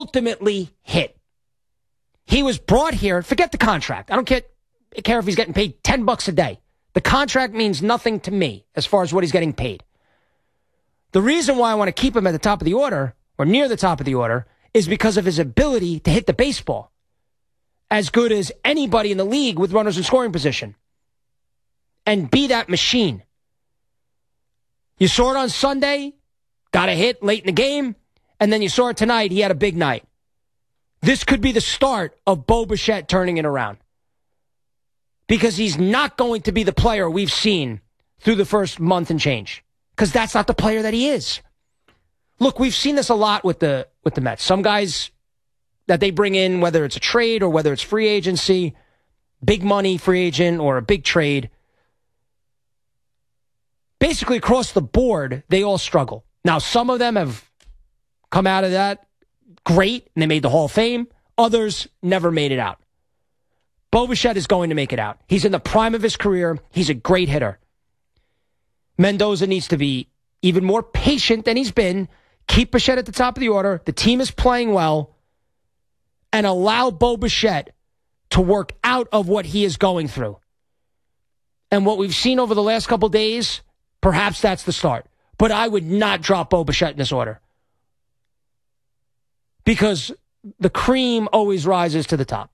ultimately hit. He was brought here, forget the contract. I don't care if he's getting paid $10 a day. The contract means nothing to me as far as what he's getting paid. The reason why I want to keep him at the top of the order, or near the top of the order, is because of his ability to hit the baseball. As good as anybody in the league with runners in scoring position. And be that machine. You saw it on Sunday, got a hit late in the game, and then you saw it tonight, he had a big night. This could be the start of Bo Bichette turning it around. Because he's not going to be the player we've seen through the first month and change. Because that's not the player that he is. Look, we've seen this a lot with the Mets. Some guys that they bring in, whether it's a trade or whether it's free agency, big money free agent or a big trade, basically across the board, they all struggle. Now, some of them have come out of that great, and they made the Hall of Fame. Others never made it out. Bo Bichette is going to make it out. He's in the prime of his career. He's a great hitter. Mendoza needs to be even more patient than he's been. Keep Bichette at the top of the order. The team is playing well. And allow Bo Bichette to work out of what he is going through. And what we've seen over the last couple days, perhaps that's the start. But I would not drop Bo Bichette in this order. Because the cream always rises to the top.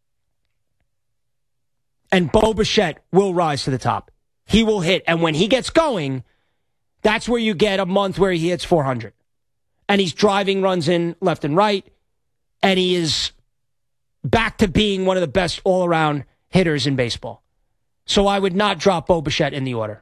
And Bo Bichette will rise to the top. He will hit. And when he gets going, that's where you get a month where he hits 400. And he's driving runs in left and right. And he is back to being one of the best all-around hitters in baseball. So I would not drop Bo Bichette in the order.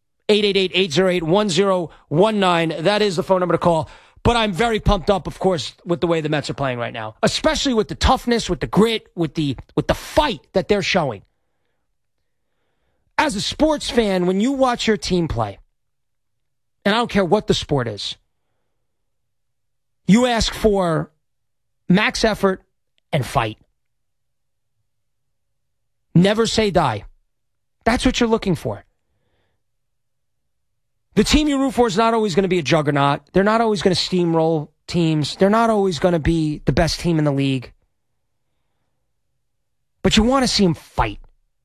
888-808-1019. That is the phone number to call. But I'm very pumped up, of course, with the way the Mets are playing right now. Especially with the toughness, with the grit, with the fight that they're showing. As a sports fan, when you watch your team play, and I don't care what the sport is, you ask for max effort and fight. Never say die. That's what you're looking for. The team you root for is not always going to be a juggernaut. They're not always going to steamroll teams. They're not always going to be the best team in the league. But you want to see them fight.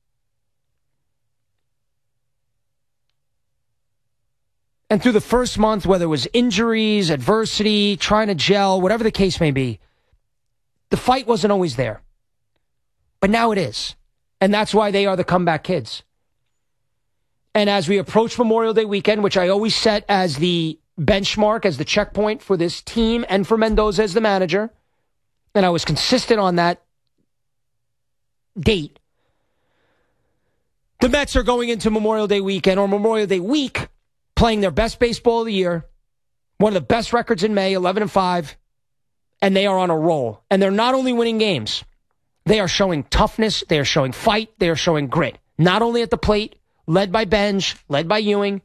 And through the first month, whether it was injuries, adversity, trying to gel, whatever the case may be, the fight wasn't always there. But now it is. And that's why they are the comeback kids. And as we approach Memorial Day weekend, which I always set as the benchmark, as the checkpoint for this team and for Mendoza as the manager, and I was consistent on that date, the Mets are going into Memorial Day weekend or Memorial Day week playing their best baseball of the year, one of the best records in May, 11-5, and they are on a roll. And they're not only winning games, they are showing toughness, they are showing fight, they are showing grit. Not only at the plate, led by Benj, led by Ewing,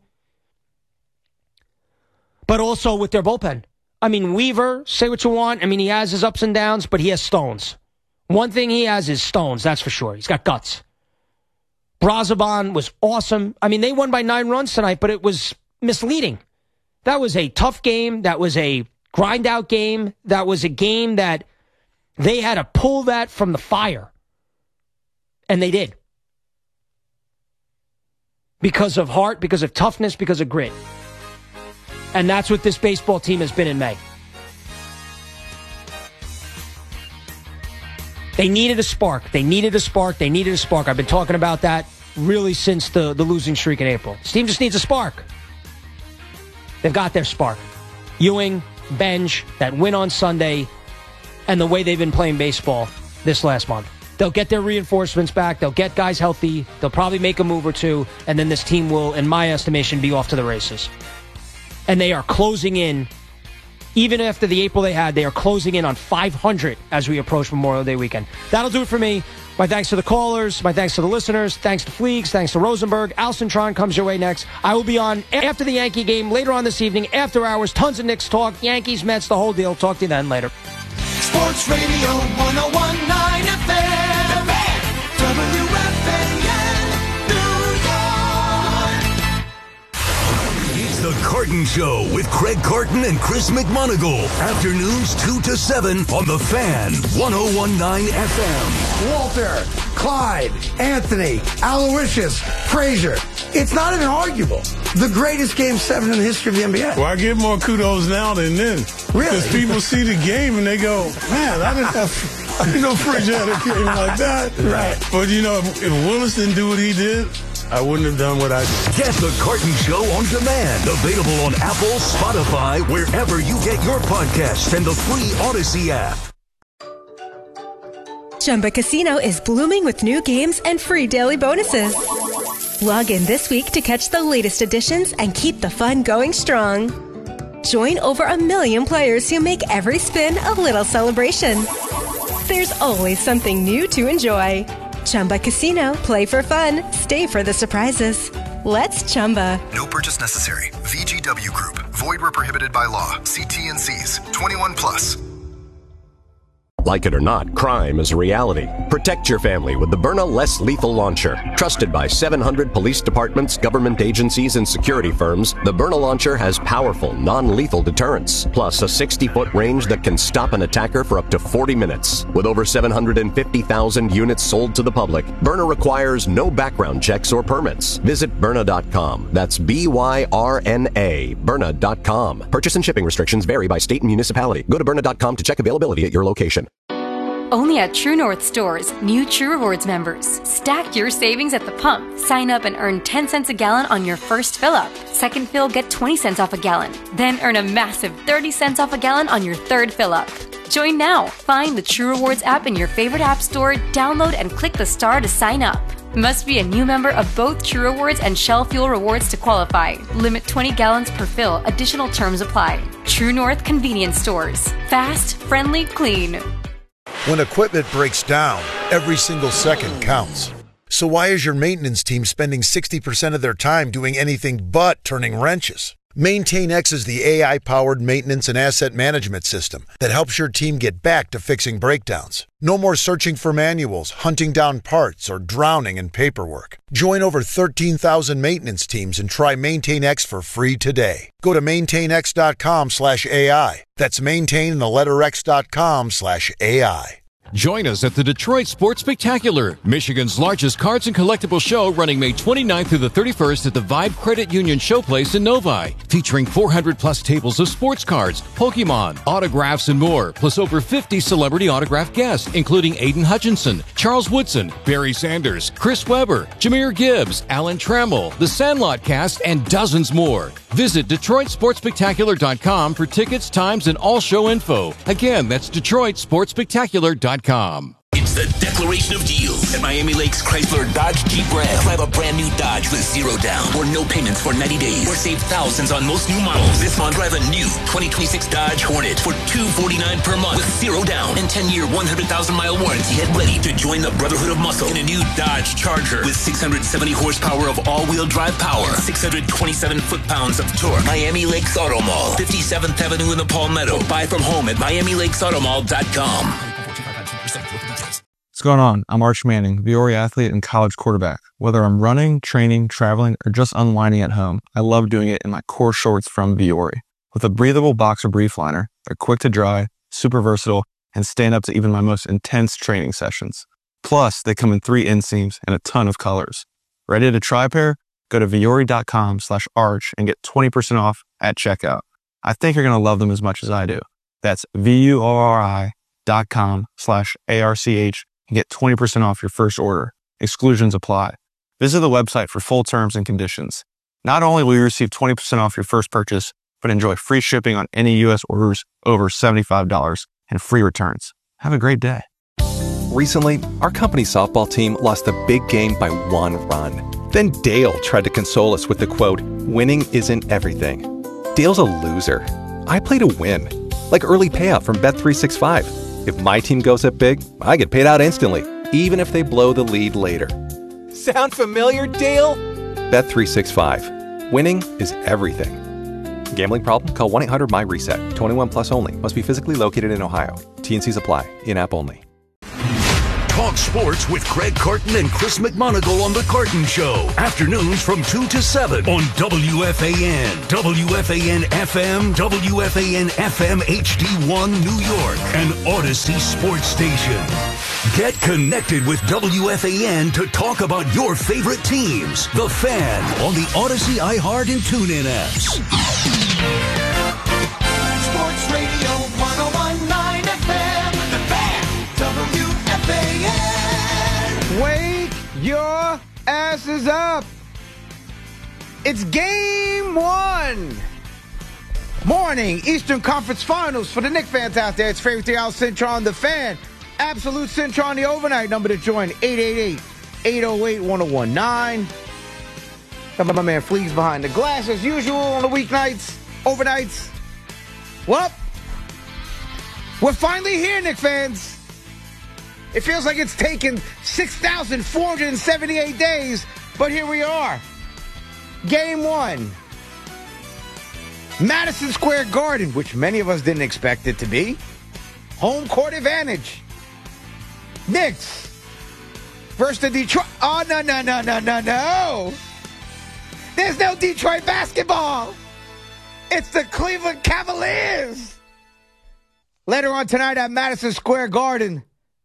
but also with their bullpen. I mean, Weaver, say what you want. I mean, he has his ups and downs, but he has stones. One thing he has is stones, that's for sure. He's got guts. Brazoban was awesome. I mean, they won by 9 runs tonight, but it was misleading. That was a tough game. That was a grind-out game. That was a game that they had to pull that from the fire. And they did. Because of heart, because of toughness, because of grit. And that's what this baseball team has been in May. They needed a spark. They needed a spark. They needed a spark. I've been talking about that really since the losing streak in April. This team just needs a spark. They've got their spark. Ewing, Benj, that win on Sunday, and the way they've been playing baseball this last month. They'll get their reinforcements back. They'll get guys healthy. They'll probably make a move or two, and then this team will, in my estimation, be off to the races. And they are closing in. Even after the April they had, they are closing in on 500 as we approach Memorial Day weekend. That'll do it for me. My thanks to the callers. My thanks to the listeners. Thanks to Fleegs. Thanks to Rosenberg. Al Cintron comes your way next. I will be on after the Yankee game later on this evening, after hours. Tons of Knicks talk. Yankees, Mets, the whole deal. Talk to you then. Later. Sports Radio 101.9 FM. WFAN, New York. He's The Carton Show with Craig Carton and Chris McMonagle. Afternoons 2 to 7 on The Fan, 101.9 FM. Walter, Clyde, Anthony, Aloysius, Frazier. It's not even arguable. The greatest Game 7 in the history of the NBA. Well, I get more kudos now than then. Really? Because people see the game and they go, man, I didn't know Frazier had a game like that. Right. But, if Willis didn't do what he did, I wouldn't have done what I did. Get The Carton Show on demand. Available on Apple, Spotify, wherever you get your podcasts, and the free Odyssey app. Chumba Casino is blooming with new games and free daily bonuses. Log in this week to catch the latest additions and keep the fun going strong. Join over 1 million players who make every spin a little celebration. There's always something new to enjoy. Chumba Casino. Play for fun. Stay for the surprises. Let's Chumba. No purchase necessary. VGW Group. Void where prohibited by law. See T&Cs. 21 plus. Like it or not, crime is a reality. Protect your family with the Byrna Less Lethal Launcher. Trusted by 700 police departments, government agencies, and security firms, the Byrna Launcher has powerful, non-lethal deterrence, plus a 60-foot range that can stop an attacker for up to 40 minutes. With over 750,000 units sold to the public, Byrna requires no background checks or permits. Visit Byrna.com. That's B-Y-R-N-A, Byrna.com. Purchase and shipping restrictions vary by state and municipality. Go to Byrna.com to check availability at your location. Only at True North stores, new True Rewards members. Stack your savings at the pump. Sign up and earn 10 cents a gallon on your first fill-up. Second fill, get 20 cents off a gallon. Then earn a massive 30 cents off a gallon on your third fill-up. Join now. Find the True Rewards app in your favorite app store, download and click the star to sign up. Must be a new member of both True Rewards and Shell Fuel Rewards to qualify. Limit 20 gallons per fill. Additional terms apply. True North Convenience Stores. Fast, friendly, clean. When equipment breaks down, every single second counts. So why is your maintenance team spending 60% of their time doing anything but turning wrenches? MaintainX is the AI-powered maintenance and asset management system that helps your team get back to fixing breakdowns. No more searching for manuals, hunting down parts, or drowning in paperwork. Join over 13,000 maintenance teams and try MaintainX for free today. Go to maintainx.com/AI. That's maintain and the letter x.com/AI. Join us at the Detroit Sports Spectacular, Michigan's largest cards and collectible show, running May 29th through the 31st at the Vibe Credit Union Showplace in Novi, featuring 400-plus tables of sports cards, Pokemon, autographs, and more, plus over 50 celebrity autograph guests, including Aiden Hutchinson, Charles Woodson, Barry Sanders, Chris Webber, Jahmyr Gibbs, Alan Trammell, The Sandlot Cast, and dozens more. Visit DetroitSportsSpectacular.com for tickets, times, and all show info. Again, that's DetroitSportsSpectacular.com. It's the Declaration of Deals at Miami Lakes Chrysler Dodge Jeep Ram. Drive a brand new Dodge with zero down or no payments for 90 days, or save thousands on most new models. This month, drive a new 2026 Dodge Hornet for $249 per month with zero down and 10-year, 100,000-mile warranty. Get ready to join the Brotherhood of Muscle in a new Dodge Charger with 670 horsepower of all-wheel drive power, 627 foot-pounds of torque. Miami Lakes Auto Mall, 57th Avenue in the Palmetto. Buy from home at MiamiLakesAutomall.com. What's going on? I'm Arch Manning, Viore athlete and college quarterback. Whether I'm running, training, traveling, or just unwinding at home, I love doing it in my core shorts from Viore. With a breathable boxer brief liner, they're quick to dry, super versatile, and stand up to even my most intense training sessions. Plus, they come in 3 inseams and a ton of colors. Ready to try a pair? Go to Viore.com/arch and get 20% off at checkout. I think you're going to love them as much as I do. That's VUORI.com/ARCH and get 20% off your first order. Exclusions apply. Visit the website for full terms and conditions. Not only will you receive 20% off your first purchase, but enjoy free shipping on any U.S. orders over $75 and free returns. Have a great day. Recently, our company's softball team lost a big game by 1 run. Then Dale tried to console us with the quote, "Winning isn't everything." Dale's a loser. I play to win, like early payout from Bet365. If my team goes up big, I get paid out instantly, even if they blow the lead later. Sound familiar, Dale? Bet365. Winning is everything. Gambling problem? Call 1-800-MY-RESET. 21 plus only. Must be physically located in Ohio. T&Cs apply. In-app only. Talk sports with Greg Carton and Chris McMonagle on The Carton Show. Afternoons from 2 to 7 on WFAN, WFAN FM, WFAN FM HD1 New York, and Odyssey Sports Station. Get connected with WFAN to talk about your favorite teams. The Fan on the Odyssey, iHeart, and TuneIn apps. Sports Radio 101.9 FM, The Fan, WFAN. Wake your asses up. It's game 1. Morning Eastern Conference Finals for the Knicks fans out there. It's Favorite 3 Hour Centron, The Fan. Absolute Centron, the overnight number to join, 888-808-1019. Got my man Fleeks behind the glass as usual on the weeknights, overnights. Well, we're finally here, Knicks fans. It feels like it's taken 6,478 days, but here we are. Game 1. Madison Square Garden, which many of us didn't expect it to be. Home court advantage. Knicks versus the Detroit. Oh, no. There's no Detroit basketball. It's the Cleveland Cavaliers. Later on tonight at Madison Square Garden.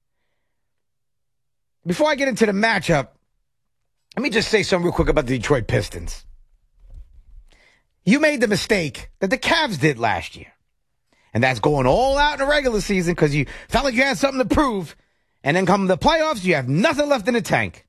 Before I get into the matchup, let me just say something real quick about the Detroit Pistons. You made the mistake that the Cavs did last year. And that's going all out in the regular season because you felt like you had something to prove. And then come the playoffs, you have nothing left in the tank.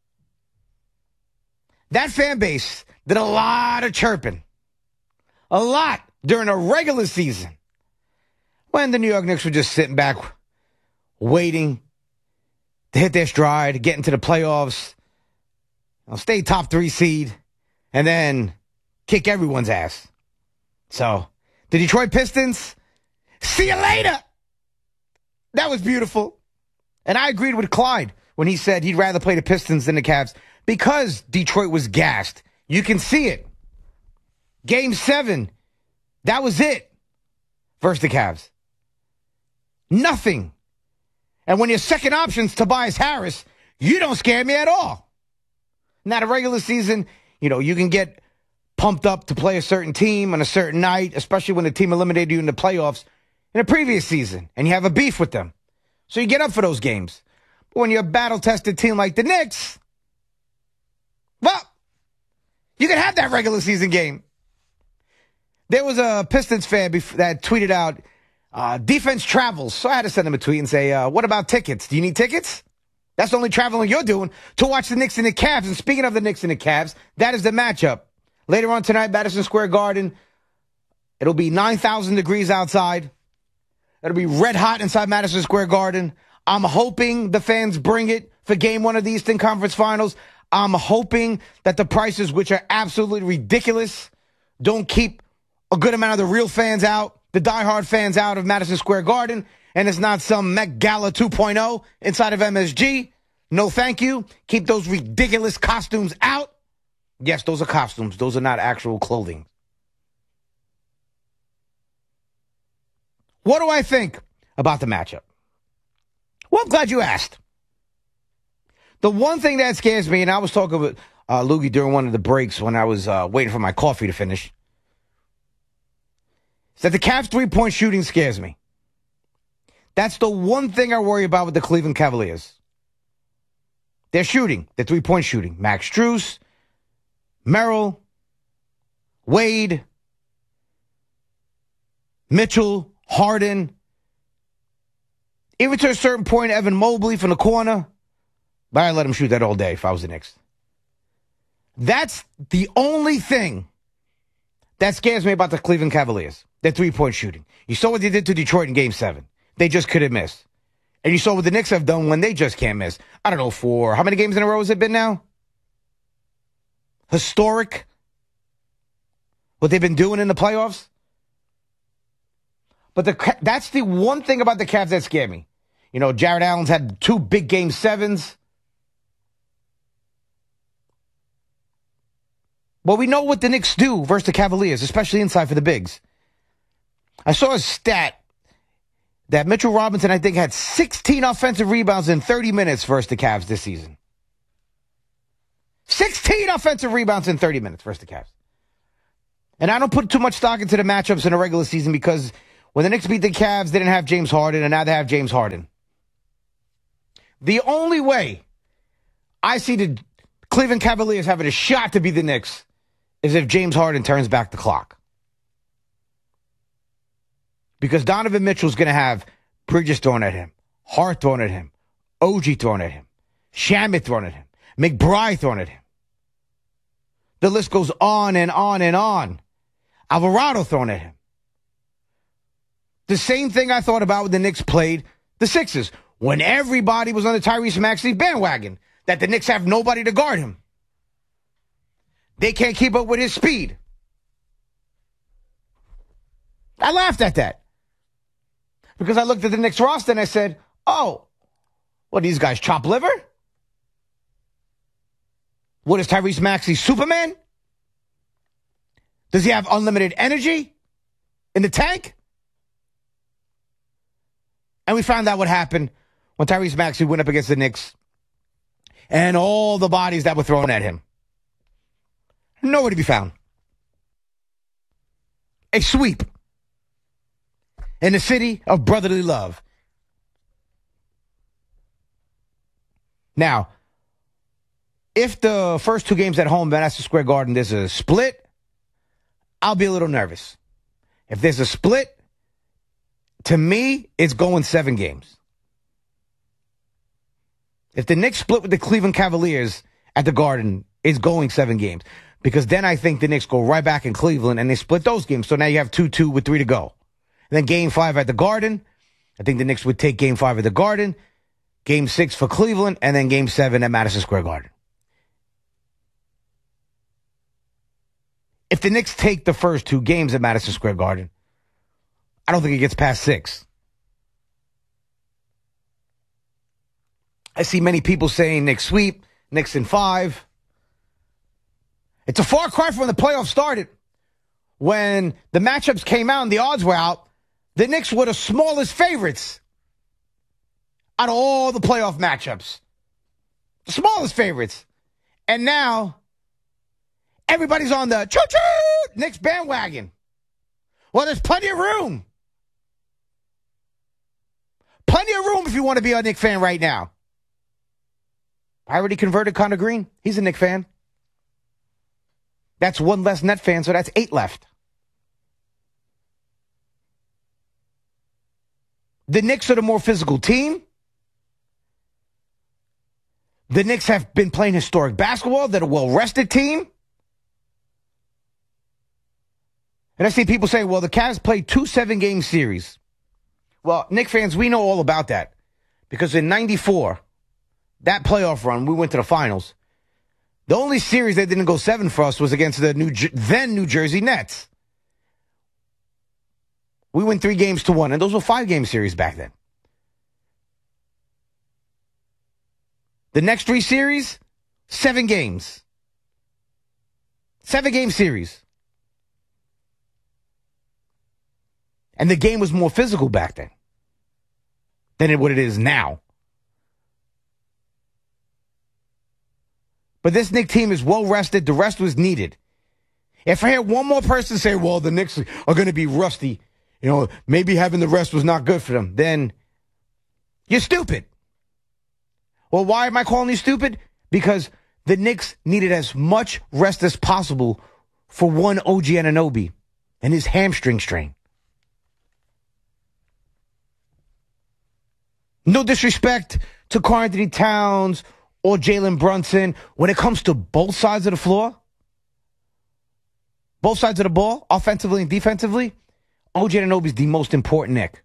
That fan base did a lot of chirping. A lot during the regular season. When the New York Knicks were just sitting back, waiting to hit their stride, get into the playoffs, stay top 3 seed, and then kick everyone's ass. So, the Detroit Pistons, see you later. That was beautiful. And I agreed with Clyde when he said he'd rather play the Pistons than the Cavs because Detroit was gassed. You can see it. Game 7, that was it versus the Cavs. Nothing. And when your second option's Tobias Harris, you don't scare me at all. Now, the regular season, you can get pumped up to play a certain team on a certain night, especially when the team eliminated you in the playoffs in the previous season, and you have a beef with them. So you get up for those games. But when you're a battle-tested team like the Knicks, well, you can have that regular season game. There was a Pistons fan that tweeted out, defense travels. So I had to send him a tweet and say, what about tickets? Do you need tickets? That's the only traveling you're doing to watch the Knicks and the Cavs. And speaking of the Knicks and the Cavs, that is the matchup. Later on tonight, Madison Square Garden, it'll be 9,000 degrees outside. It'll be red hot inside Madison Square Garden. I'm hoping the fans bring it for game 1 of the Eastern Conference Finals. I'm hoping that the prices, which are absolutely ridiculous, don't keep a good amount of the real fans out, the diehard fans out of Madison Square Garden, and it's not some Met Gala 2.0 inside of MSG. No, thank you. Keep those ridiculous costumes out. Yes, those are costumes. Those are not actual clothing. What do I think about the matchup? Well, I'm glad you asked. The one thing that scares me, and I was talking with Loogie during one of the breaks when I was waiting for my coffee to finish, is that the Cavs' three-point shooting scares me. That's the one thing I worry about with the Cleveland Cavaliers. They're shooting. They're three-point shooting. Max Strus, Merrill, Wade, Mitchell, Harden, even to a certain point, Evan Mobley from the corner. But I'd let him shoot that all day if I was the Knicks. That's the only thing that scares me about the Cleveland Cavaliers. Their three-point shooting. You saw what they did to Detroit in Game 7. They just couldn't miss. And you saw what the Knicks have done when they just can't miss. I don't know, for how many games in a row has it been now? Historic. What they've been doing in the playoffs. But that's the one thing about the Cavs that scared me. You know, Jared Allen's had 2 big Game 7s. But we know what the Knicks do versus the Cavaliers, especially inside for the bigs. I saw a stat that Mitchell Robinson, I think, had 16 offensive rebounds in 30 minutes versus the Cavs this season. 16 offensive rebounds in 30 minutes versus the Cavs. And I don't put too much stock into the matchups in the regular season because when the Knicks beat the Cavs, they didn't have James Harden, and now they have James Harden. The only way I see the Cleveland Cavaliers having a shot to beat the Knicks is if James Harden turns back the clock. Because Donovan Mitchell's going to have Bridges thrown at him, Hart thrown at him, OG thrown at him, Shamet thrown at him, McBride thrown at him. The list goes on and on and on. Alvarado thrown at him. The same thing I thought about when the Knicks played the Sixers, when everybody was on the Tyrese Maxey bandwagon, that the Knicks have nobody to guard him. They can't keep up with his speed. I laughed at that. Because I looked at the Knicks roster and I said, oh, what, these guys chop liver? What is Tyrese Maxey, Superman? Does he have unlimited energy in the tank? And we found out what happened when Tyrese Maxey went up against the Knicks and all the bodies that were thrown at him. Nowhere to be found. A sweep in the city of brotherly love. Now, if the first two games at home, Madison Square Garden, there's a split, I'll be a little nervous. If there's a split, to me, it's going 7 games. If the Knicks split with the Cleveland Cavaliers at the Garden, it's going 7 games. Because then I think the Knicks go right back in Cleveland and they split those games. So now you have 2-2 with 3 to go. And then Game 5 at the Garden. I think the Knicks would take Game 5 at the Garden. Game 6 for Cleveland. And then Game 7 at Madison Square Garden. If the Knicks take the first 2 games at Madison Square Garden, I don't think it gets past 6. I see many people saying Knicks sweep, Knicks in 5. It's a far cry from when the playoffs started. When the matchups came out and the odds were out, the Knicks were the smallest favorites out of all the playoff matchups. The smallest favorites. And now, everybody's on the choo-choo Knicks bandwagon. Well, there's plenty of room. Plenty of room if you want to be a Knicks fan right now. I already converted Connor Green. He's a Knicks fan. That's 1 less Net fan, so that's 8 left. The Knicks are the more physical team. The Knicks have been playing historic basketball. They're a well-rested team. And I see people say, well, the Cavs played 2 7-game series. Well, Knicks fans, we know all about that. Because in 94, that playoff run, we went to the finals. The only series that didn't go 7 for us was against the then New Jersey Nets. We went 3-1, and those were 5-game series back then. The next 3 series, 7 games. 7-game series. And the game was more physical back then than what it is now. But this Knicks team is well rested. The rest was needed. If I hear one more person say, well, the Knicks are going to be rusty, maybe having the rest was not good for them, then you're stupid. Well, why am I calling you stupid? Because the Knicks needed as much rest as possible for one OG Anunoby and his hamstring strain. No disrespect to Karl Anthony Towns or Jalen Brunson. When it comes to both sides of the floor, both sides of the ball, offensively and defensively, OG Anunoby is the most important Knick.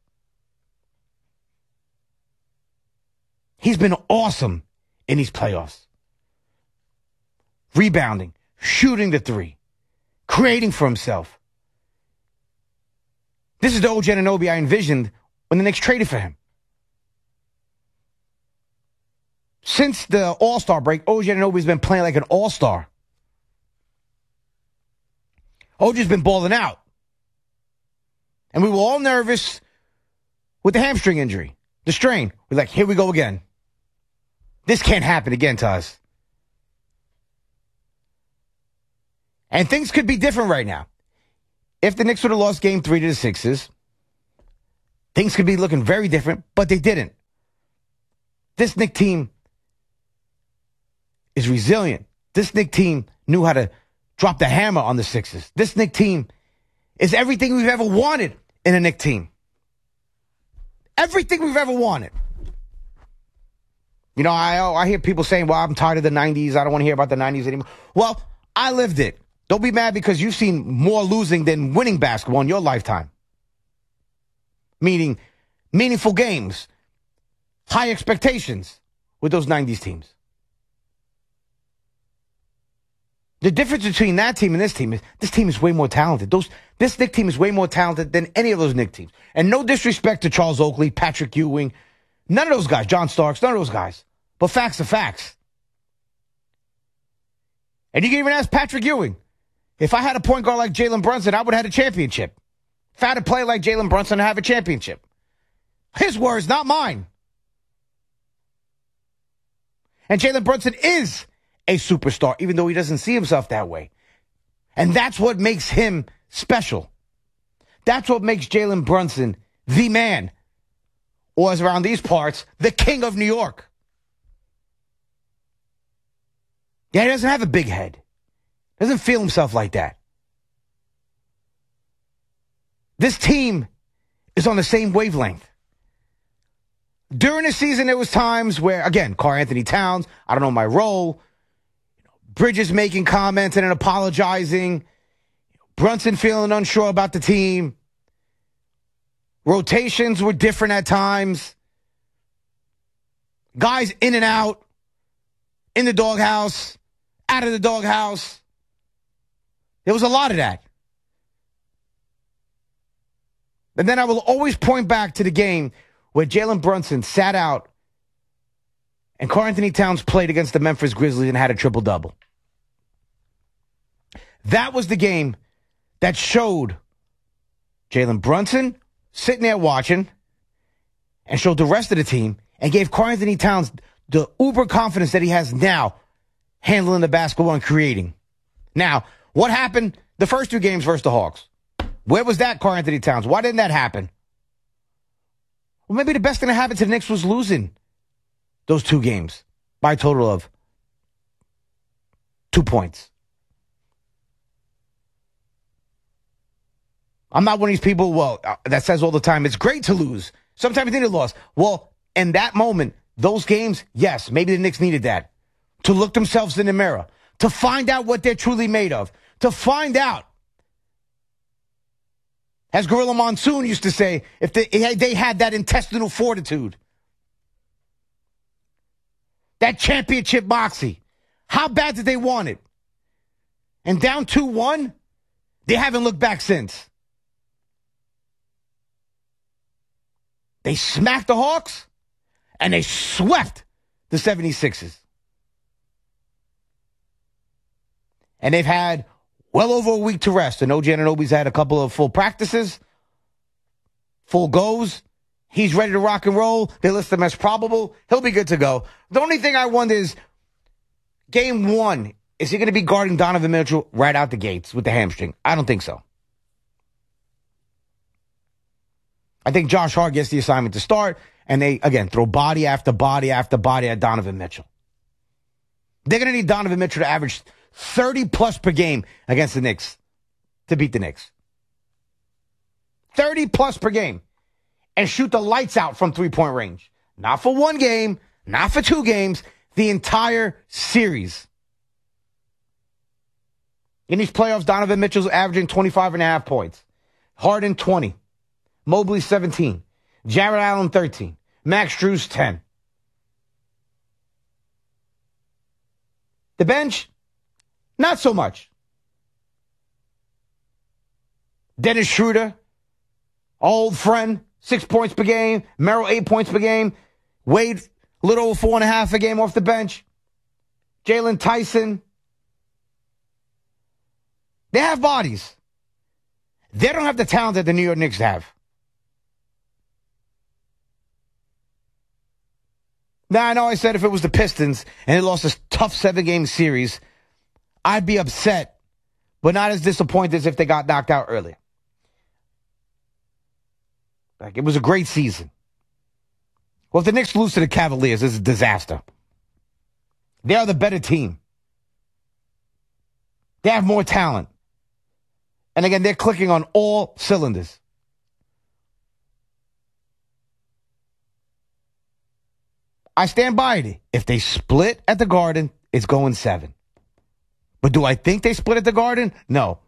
He's been awesome in these playoffs. Rebounding, shooting the 3, creating for himself. This is the OG Anunoby I envisioned when the Knicks traded for him. Since the All-Star break, OG Anunoby's been playing like an all-star. OG's been balling out. And we were all nervous with the hamstring injury, the strain. We're like, here we go again. This can't happen again to us. And things could be different right now. If the Knicks would have lost game 3 to the Sixers, things could be looking very different, but they didn't. This Knicks team is resilient. This Knicks team knew how to drop the hammer on the Sixers. This Knicks team is everything we've ever wanted in a Knicks team. Everything we've ever wanted. You know, I hear people saying, well, I'm tired of the 90s. I don't want to hear about the 90s anymore. Well, I lived it. Don't be mad because you've seen more losing than winning basketball in your lifetime. Meaning meaningful games, high expectations with those 90s teams. The difference between that team and this team is way more talented. This Knicks team is way more talented than any of those Knicks teams. And no disrespect to Charles Oakley, Patrick Ewing, none of those guys, John Starks, none of those guys. But facts are facts. And you can even ask Patrick Ewing, if I had a point guard like Jalen Brunson, I would have had a championship. If I had a player like Jalen Brunson, I'd have a championship. His words, not mine. And Jalen Brunson is a superstar, even though he doesn't see himself that way. And that's what makes him special. That's what makes Jalen Brunson the man, or as around these parts, the king of New York. Yeah, he doesn't have a big head. Doesn't feel himself like that. This team is on the same wavelength. During the season, there was times where, again, Karl-Anthony Towns, I don't know my role, Bridges making comments and then apologizing, Brunson feeling unsure about the team. Rotations were different at times. Guys in and out, in the doghouse, out of the doghouse. There was a lot of that. And then I will always point back to the game where Jalen Brunson sat out and Karl-Anthony Towns played against the Memphis Grizzlies and had a triple-double. That was the game that showed Jalen Brunson sitting there watching and showed the rest of the team and gave Karl-Anthony Towns the uber confidence that he has now handling the basketball and creating. Now, what happened the first 2 games versus the Hawks? Where was that, Karl-Anthony Towns? Why didn't that happen? Well, maybe the best thing that happened to the Knicks was losing those 2 games by a total of 2 points. I'm not one of these people, that says all the time, it's great to lose. Sometimes you need a loss. Well, in that moment, those games, yes, maybe the Knicks needed that. To look themselves in the mirror. To find out what they're truly made of. To find out. As Gorilla Monsoon used to say, if they had that intestinal fortitude. That championship moxie. How bad did they want it? And down 2-1, they haven't looked back since. They smacked the Hawks, and they swept the 76ers. And they've had well over a week to rest. And OG Anunoby's had a couple of full practices, full goes. He's ready to rock and roll. They list him as probable. He'll be good to go. The only thing I wonder is, game 1, is he going to be guarding Donovan Mitchell right out the gates with the hamstring? I don't think so. I think Josh Hart gets the assignment to start, and they, again, throw body after body after body at Donovan Mitchell. They're going to need Donovan Mitchell to average 30-plus per game against the Knicks to beat the Knicks. 30-plus per game. And shoot the lights out from three-point range. Not for 1 game, not for 2 games, the entire series. In these playoffs, Donovan Mitchell's averaging 25.5 points. Harden, 20. Mobley, 17. Jarrett Allen, 13. Max Strus, 10. The bench, not so much. Dennis Schroeder, old friend, 6 points per game. Merrill, 8 points per game. Wade, a little over 4.5 a game off the bench. Jalen Tyson. They have bodies. They don't have the talent that the New York Knicks have. Now, I know I said if it was the Pistons and they lost a tough 7-game series, I'd be upset, but not as disappointed as if they got knocked out earlier. Like, it was a great season. Well, if the Knicks lose to the Cavaliers, it's a disaster. They are the better team. They have more talent. And again, they're clicking on all cylinders. I stand by it. If they split at the Garden, it's going 7. But do I think they split at the Garden? No.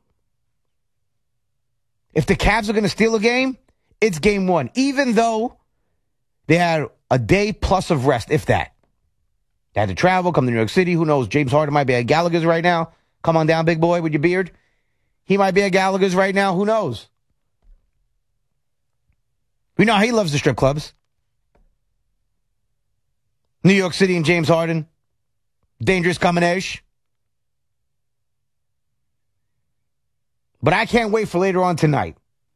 If the Cavs are going to steal a game, it's game 1. Even though they had a day plus of rest, if that. They had to travel, come to New York City. Who knows? James Harden might be at Gallagher's right now. Come on down, big boy, with your beard. He might be at Gallagher's right now. Who knows? We know how he loves the strip clubs. New York City and James Harden. Dangerous combination. But I can't wait for later on tonight.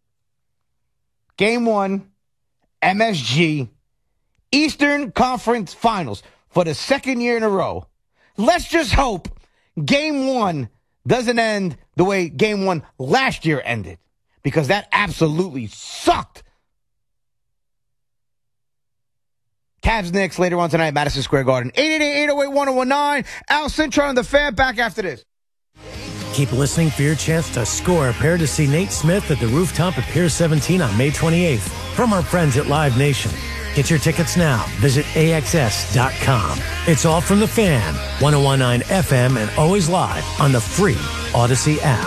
Game 1, MSG, Eastern Conference Finals for the second year in a row. Let's just hope Game 1 doesn't end the way Game 1 last year ended, because that absolutely sucked. Cavs Knicks later on tonight, Madison Square Garden. 888-808-1019. Al Cintron on the Fan, back after this. Keep listening for your chance to score a pair to see Nate Smith at the Rooftop at Pier 17 on May 28th from our friends at Live Nation. Get your tickets now. Visit AXS.com. It's all from the Fan, 101.9 FM, and always live on the free Odyssey app.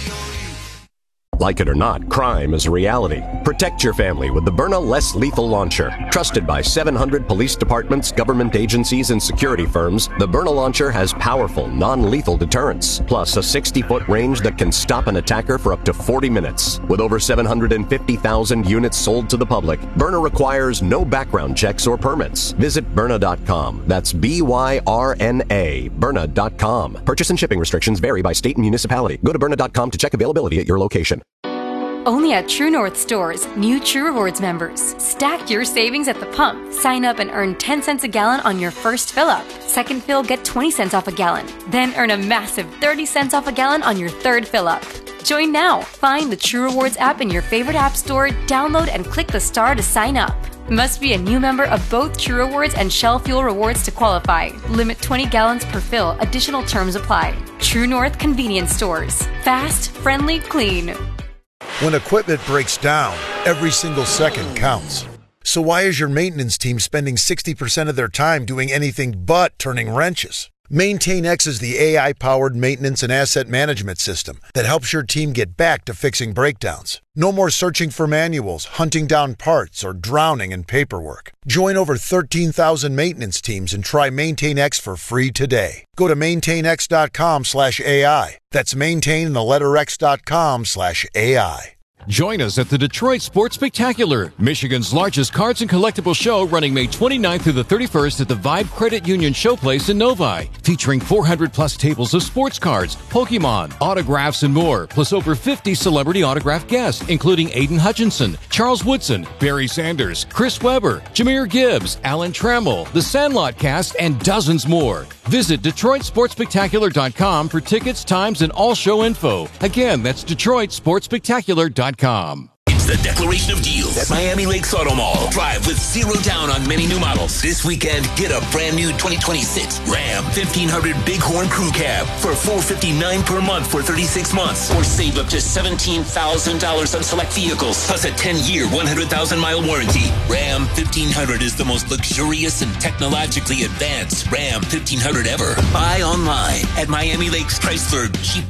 Like it or not, crime is a reality. Protect your family with the Byrna Less Lethal Launcher. Trusted by 700 police departments, government agencies, and security firms, the Byrna Launcher has powerful, non-lethal deterrence, plus a 60-foot range that can stop an attacker for up to 40 minutes. With over 750,000 units sold to the public, Byrna requires no background checks or permits. Visit Byrna.com. That's B-Y-R-N-A, Byrna.com. Purchase and shipping restrictions vary by state and municipality. Go to Byrna.com to check availability at your location. Only at True North stores, new True Rewards members. Stack your savings at the pump. Sign up and earn 10 cents a gallon on your first fill up. Second fill, get 20 cents off a gallon. Then earn a massive 30 cents off a gallon on your third fill up. Join now. Find the True Rewards app in your favorite app store, download and click the star to sign up. Must be a new member of both True Rewards and Shell Fuel Rewards to qualify. Limit 20 gallons per fill. Additional terms apply. True North Convenience Stores. Fast, friendly, clean. When equipment breaks down, every single second counts. So why is your maintenance team spending 60% of their time doing anything but turning wrenches? MaintainX is the AI-powered maintenance and asset management system that helps your team get back to fixing breakdowns. No more searching for manuals, hunting down parts, or drowning in paperwork. Join over 13,000 maintenance teams and try MaintainX for free today. Go to maintainx.com/AI. That's maintain and the letter x.com/AI. Join us at the Detroit Sports Spectacular, Michigan's largest cards and collectible show, running May 29th through the 31st at the Vibe Credit Union Showplace in Novi, featuring 400-plus tables of sports cards, Pokemon, autographs, and more, plus over 50 celebrity autograph guests, including Aiden Hutchinson, Charles Woodson, Barry Sanders, Chris Webber, Jahmyr Gibbs, Alan Trammell, The Sandlot Cast, and dozens more. Visit DetroitSportsSpectacular.com for tickets, times, and all show info. Again, that's DetroitSportsSpectacular.com. It's the Declaration of Deals at Miami Lakes Auto Mall. Drive with zero down on many new models. This weekend, get a brand new 2026 Ram 1500 Bighorn Crew Cab for $459 per month for 36 months. Or save up to $17,000 on select vehicles, plus a 10-year, 100,000-mile warranty. Ram 1500 is the most luxurious and technologically advanced Ram 1500 ever. Buy online at Miami Lakes Chrysler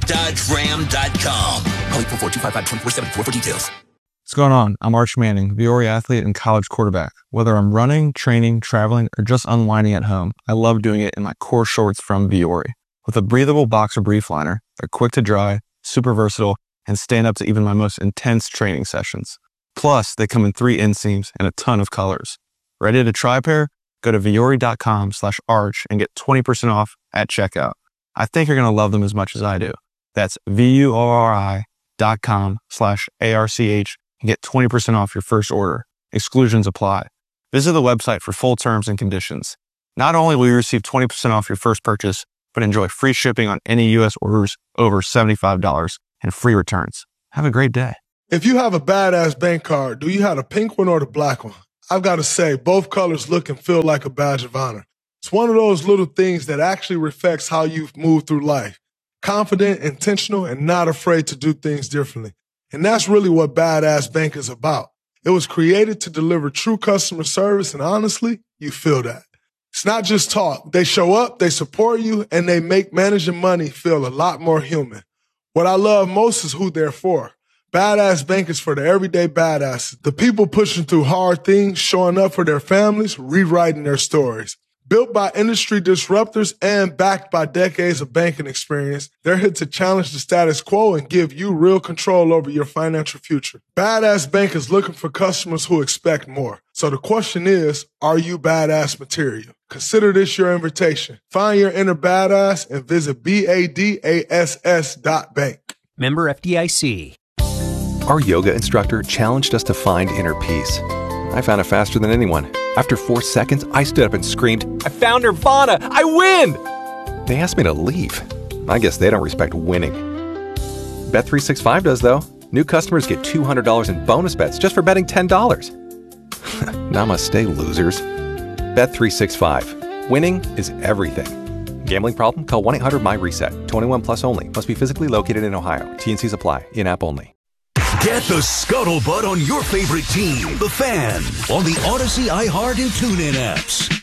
JeepDodgeRam.com. Call 844-255-2474 for details. What's going on? I'm Arch Manning, Viore athlete and college quarterback. Whether I'm running, training, traveling, or just unwinding at home, I love doing it in my core shorts from Viore. With a breathable boxer brief liner, they're quick to dry, super versatile, and stand up to even my most intense training sessions. Plus, they come in 3 inseams and a ton of colors. Ready to try a pair? Go to Viore.com/arch and get 20% off at checkout. I think you're going to love them as much as I do. That's VUORI.com/ARCH and get 20% off your first order. Exclusions apply. Visit the website for full terms and conditions. Not only will you receive 20% off your first purchase, but enjoy free shipping on any U.S. orders over $75 and free returns. Have a great day. If you have a badass bank card, do you have the pink one or the black one? I've got to say, both colors look and feel like a badge of honor. It's one of those little things that actually reflects how you've moved through life. Confident, intentional, and not afraid to do things differently. And that's really what Badass Bank is about. It was created to deliver true customer service, and honestly, you feel that. It's not just talk. They show up, they support you, and they make managing money feel a lot more human. What I love most is who they're for. Badass Bank is for the everyday badasses, the people pushing through hard things, showing up for their families, rewriting their stories. Built by industry disruptors and backed by decades of banking experience, they're here to challenge the status quo and give you real control over your financial future. Badass Bank is looking for customers who expect more. So the question is, are you badass material? Consider this your invitation. Find your inner badass and visit BADASS.bank. Member FDIC. Our yoga instructor challenged us to find inner peace. I found it faster than anyone. After 4 seconds, I stood up and screamed, "I found Nirvana! I win!" They asked me to leave. I guess they don't respect winning. Bet365 does, though. New customers get $200 in bonus bets just for betting $10. Namaste, losers. Bet365. Winning is everything. Gambling problem? Call 1-800-MY-RESET. 21 plus only. Must be physically located in Ohio. T&Cs apply. In-app only. Get the scuttlebutt on your favorite team, the Fan, on the Odyssey, iHeart, and TuneIn apps.